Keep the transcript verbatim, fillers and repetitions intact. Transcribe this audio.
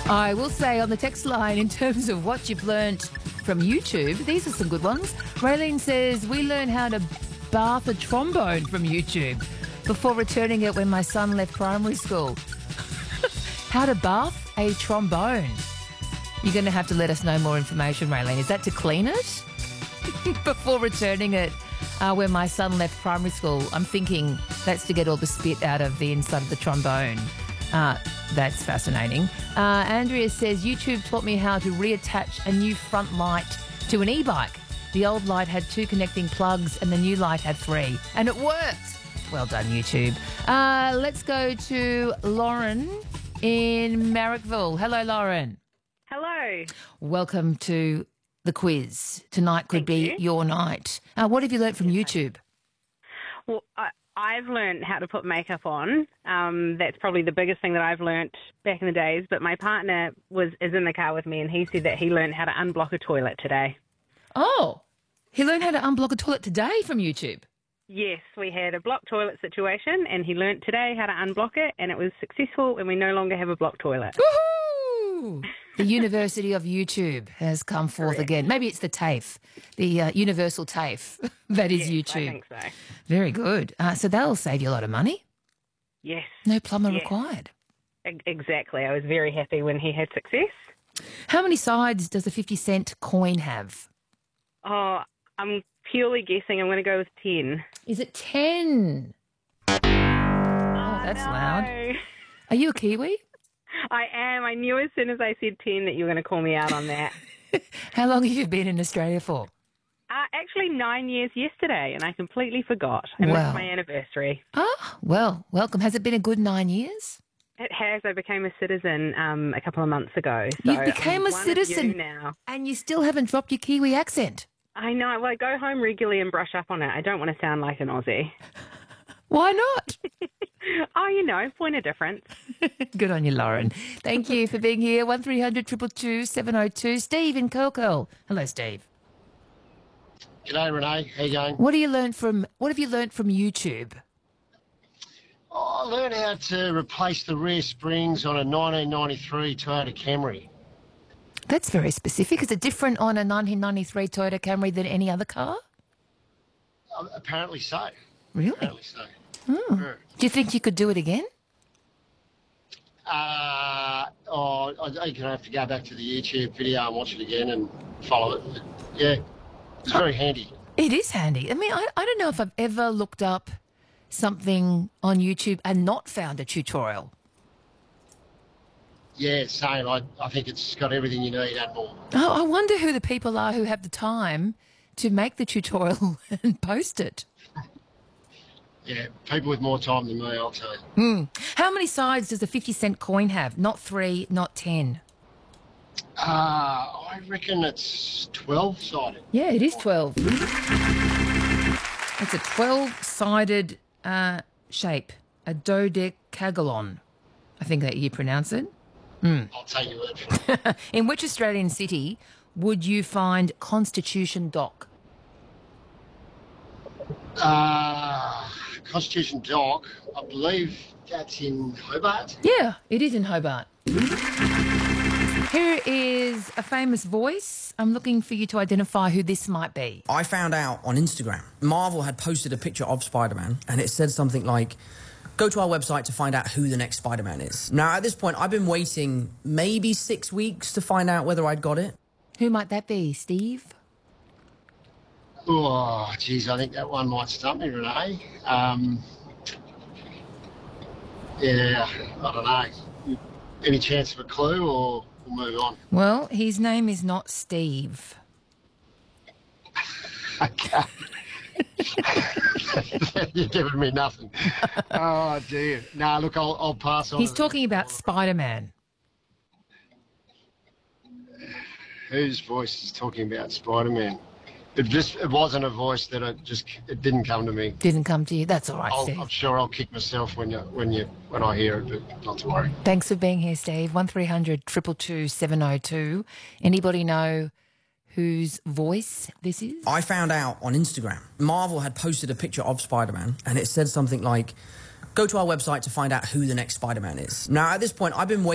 I will say on the text line, in terms of what you've learnt from YouTube, these are some good ones. Raylene says, we learn how to bath a trombone from YouTube before returning it when my son left primary school. How to bath a trombone. You're going to have to let us know more information, Raylene. Is that to clean it before returning it uh, when my son left primary school? I'm thinking that's to get all the spit out of the inside of the trombone. Uh, that's fascinating. Uh, Andrea says, YouTube taught me how to reattach a new front light to an e-bike. The old light had two connecting plugs and the new light had three. And it worked. Well done, YouTube. Uh, let's go to Lauren in Marrickville. Hello, Lauren. Hello. Welcome to the quiz. Tonight could Thank be you. your night. Uh, what have you learnt from YouTube? Well, I, I've learned how to put makeup on. Um, that's probably the biggest thing that I've learnt back in the days. But my partner was is in the car with me, and he said that he learned how to unblock a toilet today. Oh, he learned how to unblock a toilet today from YouTube. Yes, we had a blocked toilet situation, and he learnt today how to unblock it, and it was successful, and we no longer have a blocked toilet. Woohoo! The University of YouTube has come forth Correct. again. Maybe it's the TAFE, the uh, universal TAFE. That is Yes, YouTube. I think so. Very good. Uh, so that'll save you a lot of money. Yes. No plumber Yes. required. E- Exactly. I was very happy when he had success. How many sides does a fifty cent coin have? Oh, I'm purely guessing. I'm going to go with ten. Is it ten? Oh, that's no. loud. Are you a Kiwi? I am. I knew as soon as I said ten that you were going to call me out on that. How long have you been in Australia for? Uh, actually, nine years yesterday, and I completely forgot. And Wow. it's my anniversary. Ah, well, welcome. Has it been a good nine years? It has. I became a citizen um, a couple of months ago. So You became I'm a one of citizen? you now. And you still haven't dropped your Kiwi accent. I know. Well, I go home regularly and brush up on it. I don't want to sound like an Aussie. Why not? Oh, you know, point of difference. Good on you, Lauren. Thank you for being here. one three hundred two two two seven oh two. Steve in Coco. Hello, Steve. G'day, Renee. How you going? What do you learn from? What have you learnt from YouTube? Oh, I learned how to replace the rear springs on a nineteen ninety-three Toyota Camry. That's very specific. Is it different on a nineteen ninety-three Toyota Camry than any other car? Uh, apparently so. Really? Apparently so. Oh. Yeah. Do you think you could do it again? Uh, oh, I think you're going to have to go back to the YouTube video and watch it again and follow it. But, yeah, it's very handy. It is handy. I mean, I, I don't know if I've ever looked up something on YouTube and not found a tutorial. Yeah, same. I, I think it's got everything you need and more. Oh, I wonder who the people are who have the time to make the tutorial and post it. Yeah, people with more time than me, I'll tell you. Hmm. How many sides does a fifty cent coin have? Not three, not ten. Uh, I reckon it's twelve-sided. Yeah, it is twelve. It's a twelve-sided uh, shape, a dodecagon, I think that you pronounce it. Mm. I'll take your word for it. In which Australian city would you find Constitution Dock? Uh, Constitution Dock, I believe that's in Hobart. Yeah, it is in Hobart. Here is a famous voice. I'm looking for you to identify who this might be. I found out on Instagram, Marvel had posted a picture of Spider-Man and it said something like, go to our website to find out who the next Spider-Man is. Now, at this point, I've been waiting maybe six weeks to find out whether I'd got it. Who might that be, Steve? Oh, geez, I think that one might stump me, Renee. Um, yeah, I don't know. Any chance of a clue, or we'll move on? Well, his name is not Steve. Okay. You're giving me nothing. Oh, dear. No, look, I'll, I'll pass on. He's to talking about Spider-Man. the- Whose voice is talking about Spider-Man? It just it wasn't a voice that it just it didn't come to me. Didn't come to you. That's all right, I'll, Steve. I'm sure I'll kick myself when you when you when I hear it, but not to worry. Thanks for being here, Steve. one three hundred two two two seven oh two. Anybody know whose voice this is? I found out on Instagram, Marvel had posted a picture of Spider-Man and it said something like, go to our website to find out who the next Spider-Man is. Now, at this point, I've been waiting